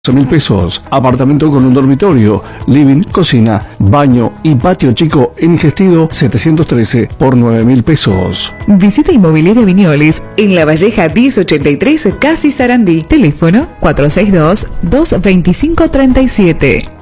mil pesos. Apartamento con un dormitorio, living, cocina, baño y patio chico en Gestido 713 por 9.000 pesos. Visita Inmobiliaria Viñoles en La Valleja 1083, Casi Sarandí. Teléfono 462-225-37.